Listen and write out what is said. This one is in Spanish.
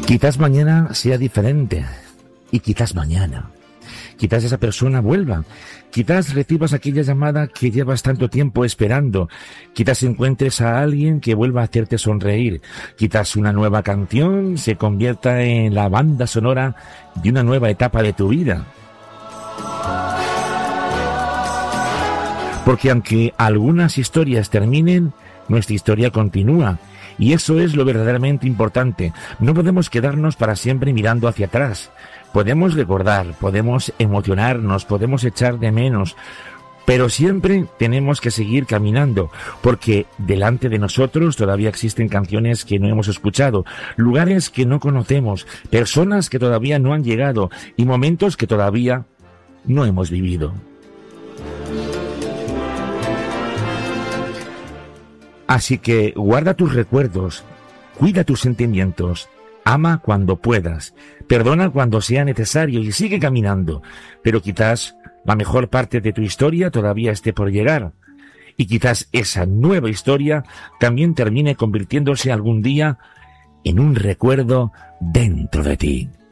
Quizás mañana sea diferente. Y quizás mañana. Quizás esa persona vuelva. Quizás recibas aquella llamada que llevas tanto tiempo esperando. Quizás encuentres a alguien que vuelva a hacerte sonreír. Quizás una nueva canción se convierta en la banda sonora de una nueva etapa de tu vida. Porque aunque algunas historias terminen, nuestra historia continúa. Y eso es lo verdaderamente importante. No podemos quedarnos para siempre mirando hacia atrás. Podemos recordar, podemos emocionarnos, podemos echar de menos, pero siempre tenemos que seguir caminando, porque delante de nosotros todavía existen canciones que no hemos escuchado, lugares que no conocemos, personas que todavía no han llegado y momentos que todavía no hemos vivido. Así que guarda tus recuerdos, cuida tus sentimientos, ama cuando puedas, perdona cuando sea necesario y sigue caminando. Pero quizás la mejor parte de tu historia todavía esté por llegar. Y quizás esa nueva historia también termine convirtiéndose algún día en un recuerdo dentro de ti.